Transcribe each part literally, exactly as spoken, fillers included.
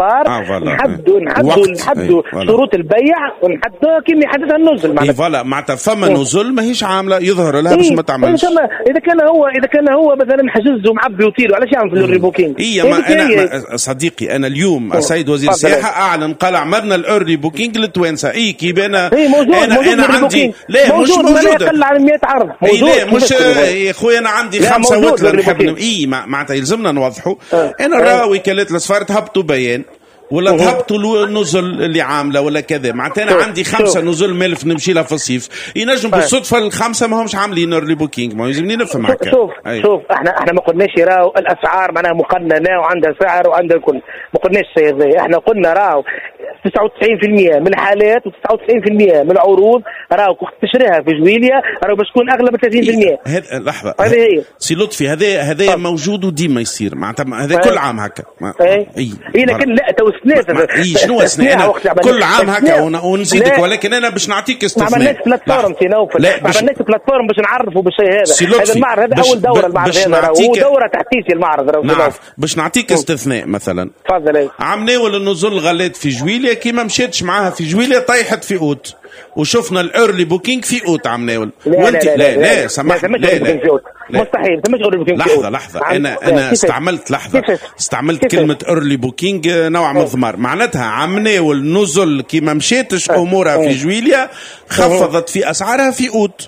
الاصفار، نحدوا نحدوا نحدوا شروط البيع ونحدوا كيما يحددها النزل. معناتها فوالا معناتها فما نزل ماهيش عامله يظهر لها باش ما تعملش. اذا كان هو اذا كان هو مثلا حجز ومعبي وتيلو علاش يعمل في الريبوكينغ؟ اي ما انا صديقي انا اليوم السيد وزير السياحه اعلن قال عملنا الايرلي بوكينغ للتوانسه. اي كي انا موجود انا, موجود أنا عندي لا موجود مش موجود يقل عن مئة عرض موجود. لا مش يا خويا انا عندي خمسه وتله نحب اي معناتها يلزمنا نوضحوا. انا راه وكالات الاسفار تهبطوا بيان ولا تهبطوا النزل اللي عامله ولا كذا. معناتها انا عندي خمسه نزل ملف نمشي لها في الصيف ينجم بالصدفه الخمسه ما همش عاملين ايرلي بوكينغ. ما يلزمني نفهم هكا. شوف أي. شوف احنا احنا ما قلناش راهو الاسعار معناها مقننه وعندها سعر وعندها الكل، ما قلناش الشيء هذا. احنا قلنا راهو تسعة وتسعين بالمئة من الحالات و99% من العروض راهو وقت تشريها في جويليا راهو باش تكون اغلى ب ثلاثين بالمئة. هذا لحظه هذه هي سي لطفي هذا هذا موجود وديما يصير معناتها هذا كل عام هكا. اي اي لكن لا تو استثناء. اي شنو استثناء؟ كل عام هكا ونزيدك ولكن انا باش نعطيك استثناء. ما عملناش بلاتفورم سي نوفل، ما عملناش بلاتفورم باش نعرفوا بالشيء هذا. هذا المعرض هذا اول دوره المعرض هذا هو دوره تحتيسي المعرض راهو. نعرف باش نعطيك استثناء مثلا. تفضل. عم ناول النزل غلات في جويليا كيما مشيتش معاها في جويليا طيحت في اوت وشفنا الايرلي بوكينغ في اوت عمناول. وانت لا لا, لا, لا, لا سمح لا لا لا مستحيل مش ايرلي بوكينغ. لحظه لحظه انا انا استعملت لحظه استعملت كلمه ايرلي بوكينغ نوع من الضمار. معناتها عمناول نزل كيما مشيتش امورها في جويليا خفضت في اسعارها في اوت.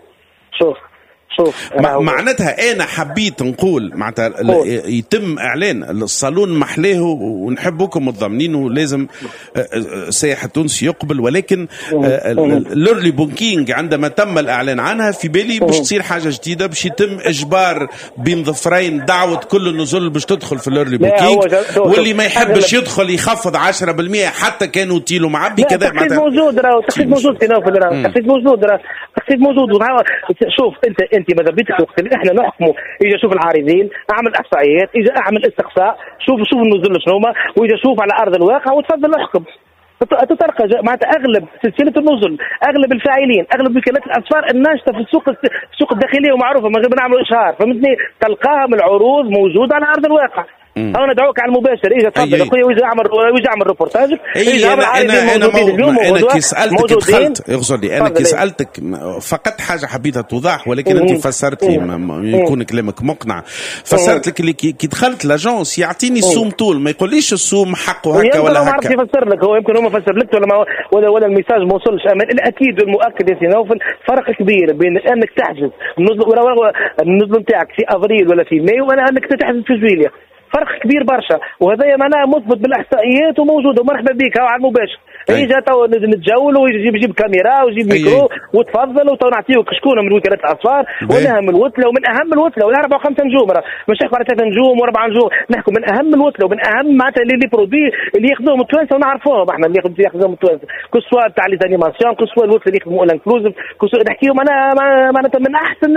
شوف شوف معناتها انا حبيت نقول معناتها يتم اعلان الصالون محلاه ونحبكم متضامنين ولازم السياح التونسي يقبل، ولكن الايرلي بوكينغ عندما تم الاعلان عنها في بالي باش تصير حاجه جديده باش يتم اجبار بين ظفرين دعوه كل النزل باش تدخل في الايرلي بوكينغ، واللي ما يحبش يدخل يخفض عشرة بالمئة حتى كانوا تيلو معبي كذا. معناتها موجود راهو تخفيض موجود في نوفل راهو تخفيض موجود راهو تخفيض موجود. شوف انت انت ماذا بيك الوقت اللي احنا نحكموا اجا شوف العارضين اعمل احصائيات اجا اعمل استقصاء شوف شوف النزول شنو هما واجا شوف على ارض الواقع وتفضل احكم. تترقى معناتها اغلب سلسله النزل اغلب الفاعلين اغلب وكالات الاسفار الناشطه في السوق السوق الداخليه ومعروفه من غير ما نعملوا اشهار فهمتني. تلقاها من العروض موجوده على ارض الواقع. انا ندعوك على المباشر اجا تفضل اخويا ويجي اعمل ويجي اعمل ريبورتاجك. انا انا انا انا كي سالتك دخلت اغزر لي انا كي سالتك فقط حاجه حبيتها توضح ولكن انت فسرت لي يكون كلامك مقنع. فسرت لك اللي كي دخلت لاجونس يعطيني السوم طول ما يقوليش السوم حقه هكا ولا هكا. ما عرفش يفسر لك هو يمكن هو ما فسر لك ولا ما ولا ولا الميساج ما وصلش. الاكيد والمؤكد يا سي نوفل فرق كبير بين انك تحجز النزل نتاعك في افريل ولا في مايو ولا انك تحجز في جويليا. فرق كبير برشا وهذا معناه مثبت بالاحصائيات وموجود ومرحبا بك هاو على المباشر. يجي تو نتجول ويجيب يجيب كاميرا ويجيب ميكرو وتفضل ونعطيوك شكون من وكالات الاسفار ونهم الوتله ومن اهم الوتله ولا اربعه وخمسه نجوم راه مش نحكوا على ثلاثه نجوم واربعه نجوم نحكوا من اهم الوتله ومن اهم معناتها اللي برودوي اللي ياخذوهم التوانسه ونعرفوهم احنا اللي ياخذوهم التوانسه كو سوا تاع لي زانيماسيون كو سوا الوتله اللي يخدموا الانكلوزيف كو سوا نحكيهم انا معناتها من احسن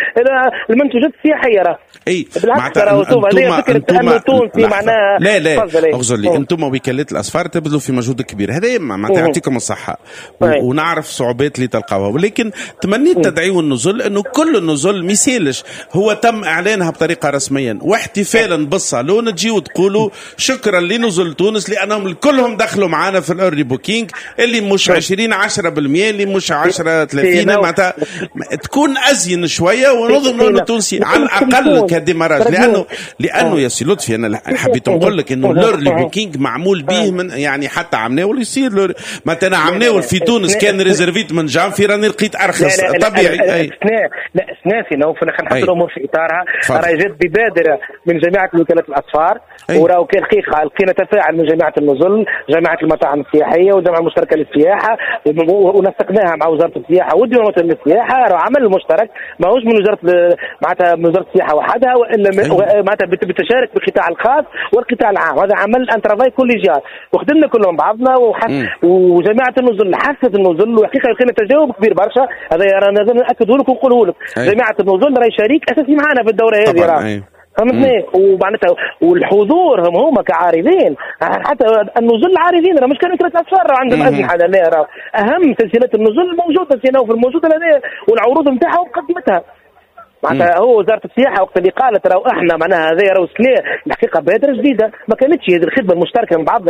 المنتوجات السياحيه راه. اي بالعكس راهو هذه فكره انه تونسي معناها لا لا اغزر لي انتم وكالات الاسفار تبذلوا في مجهود كبير هذا معناتها يعطيكم الصحه ونعرف صعوبات اللي تلقاوها ولكن تمنيت تدعيوا النزل انه كل النزل ميسالش هو تم اعلانها بطريقه رسميا واحتفالا بالصالون تجيو تقولوا شكرا لنزل تونس لانهم كلهم دخلوا معنا في الايرلي بوكينغ اللي مش عشرين عشرة بالمئة اللي مش عشرة ثلاثين معناتها تكون ازين شويه ونظن انه التونسي على الاقل كديماراج لانه لانه يا سي لطفي انا حبيت نقول لك انه الايرلي بوكينغ معمول به من يعني حتى عمناول يصير مثلا عمناول في تونس كان ريزرفيت من جانفي راني لقيت ارخص طبيعي. لا استثناء في نوف خلينا نحط الامور في اطارها. راهي جات ببادره من جامعه وكالات الاسفار وراه كان حقيقه لقينا تفاعل من جامعه النزل جامعه المطاعم السياحيه والجامعه المشتركه للسياحه ونسقناها مع وزاره السياحه والديوانات للسياحه راه عمل مشترك ماهوش من وزاره معناتها من وزاره السياحه وحدها والا معناتها بالتشارك بالقطاع الخاص والقطاع العام. هذا عمل ان ترافاي كوليجيال وخدمنا كلهم بعضنا وجامعه النزل حست النزل وحقيقه لقينا تجاوب كبير برشا. هذا رانا ناكده لك ونقوله لك جامعه النزل راهي شريك اساسي معنا في الدوره هذه راه فهمتني. ومعناتها والحضور هم هما كعارضين حتى النزل عارضين راه مش كانوا ثلاث اسفار عندهم اسلحه لا راه اهم سلسله النزل موجوده سينا في الموجوده هذه والعروض نتاعها وقدمتها معناتها هو وزاره السياحه وقت اللي قالت راهو احنا معناها هذا راهو سلاح الحقيقه بادره جديده ما كانتش هذه الخدمه المشتركه من بعض